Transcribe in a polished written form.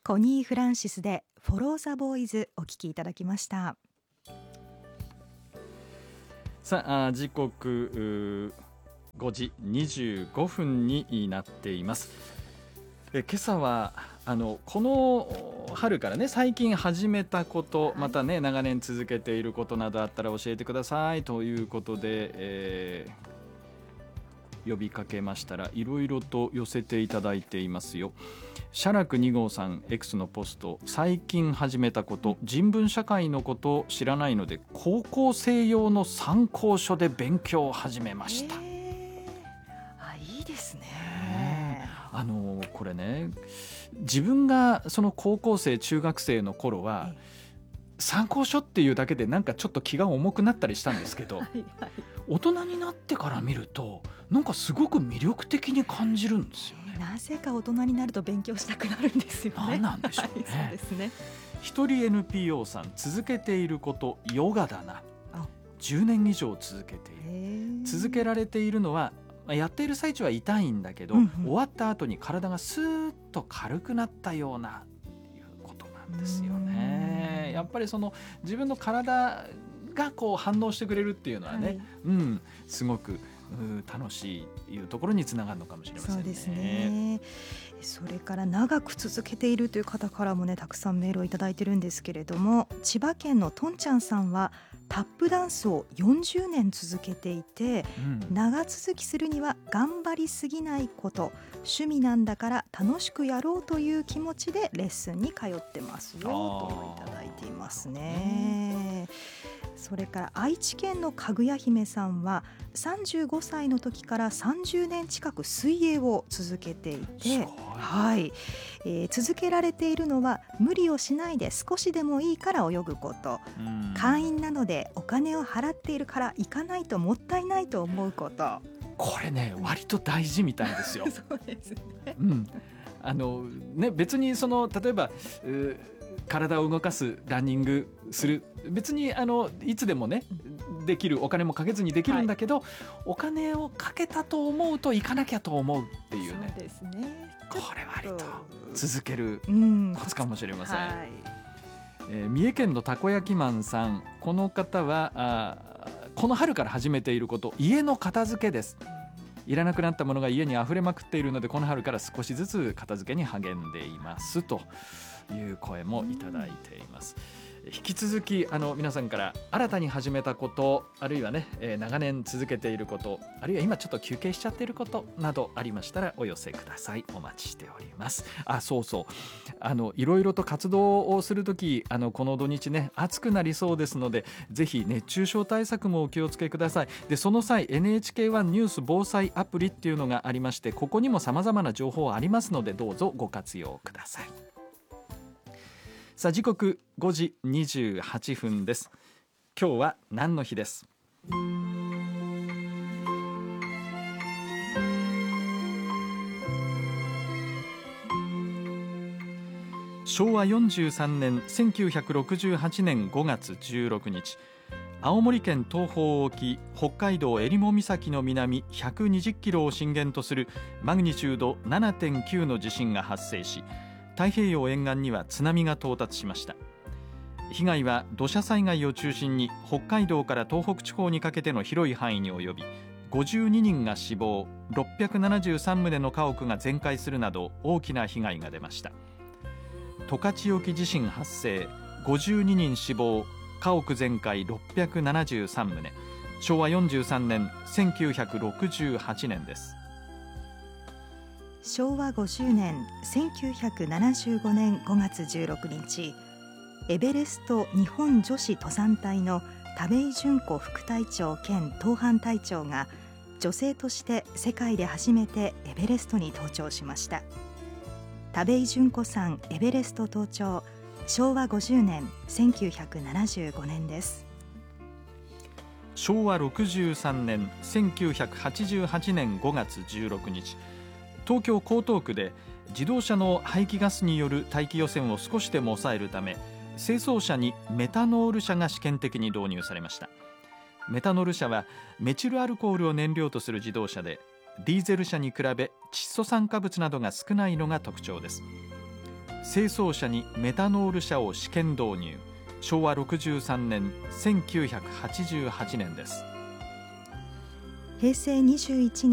コニー・フランシスでフォロー・ザ・ボーイズお聴きいただきました。 さあ、時刻5時25分になっています。今朝はこの春からね、最近始めたこと、またね長年続けていることなどあったら教えてくださいということで、呼びかけましたらいろいろと寄せていただいていますよ。写楽2号さん X のポスト、最近始めたこと、人文社会のことを知らないので高校生用の参考書で勉強を始めました。 いいですね。 これね、自分がその高校生中学生の頃は参考書っていうだけでなんかちょっと気が重くなったりしたんですけど大人になってから見るとなんかすごく魅力的に感じるんですよね。 なぜか大人になると勉強したくなるんですよね。 何なんでしょうね。 そうですね。 一人 NPO さん、続けていることヨガだな。10年以上続けている。続けられているのはやっている最中は痛いんだけど、終わった後に体がスーッと軽くなったようないうことなんですよね。やっぱりその自分の体がこう反応してくれるっていうのはね、すごく楽しいいうところにつながるのかもしれませんね。 そうですね。それから長く続けているという方からもね、たくさんメールをいただいてるんですけれども、千葉県のとんちゃんさんはタップダンスを40年続けていて、長続きするには頑張りすぎないこと、趣味なんだから楽しくやろうという気持ちでレッスンに通ってますよといただいていますね。それから愛知県のかぐや姫さんは35歳の時から30年近く水泳を続けていて、続けられているのは無理をしないで少しでもいいから泳ぐこと、会員なのでお金を払っているから行かないともったいないと思うこと。 これね、割と大事みたいですよ。 そうですね。 別にその例えば体を動かすランニングする、別にいつでもねできる、お金もかけずにできるんだけど、お金をかけたと思うと行かなきゃと思うっていうね。 そうですね。 これ割と続けるコツかもしれません。三重県のたこ焼きマンさん、この方はこの春から始めていること、家の片付けです。いらなくなったものが家にあふれまくっているので、この春から少しずつ片付けに励んでいますという声もいただいています。引き続き皆さんから新たに始めたこと、あるいはね、長年続けていること、あるいは今ちょっと休憩しちゃっていることなどありましたらお寄せください。お待ちしております。そうそう、いろいろと活動をするとき、この土日ね暑くなりそうですので、ぜひ熱中症対策もお気をつけください。でその際 NHK1 ニュース防災アプリっていうのがありまして、ここにも様々な情報ありますので、どうぞご活用ください。さあ、時刻5時28分です。今日は何の日です。昭和43年1968年5月16日、青森県東方沖、北海道襟裳岬の南120キロを震源とするマグニチュード 7.9 の地震が発生し、太平洋沿岸には津波が到達しました。被害は土砂災害を中心に北海道から東北地方にかけての広い範囲に及び、52人が死亡、673棟の家屋が全壊するなど大きな被害が出ました。十勝沖地震発生、52人死亡、家屋全壊673棟、昭和43年1968年です。 昭和50年1975年5月16日、エベレスト日本女子登山隊の田部井純子副隊長兼当班隊長が女性として世界で初めてエベレストに登頂しました。田部井純子さんエベレスト登頂、昭和50年1975年です。 昭和63年1988年5月16日、東京江東区で自動車の排気ガスによる大気汚染を少しでも抑えるため、清掃車にメタノール車が試験的に導入されました。メタノール車はメチルアルコールを燃料とする自動車で、ディーゼル車に比べ窒素酸化物などが少ないのが特徴です。 清掃車にメタノール車を試験導入。昭和63年1988年です。 平成21年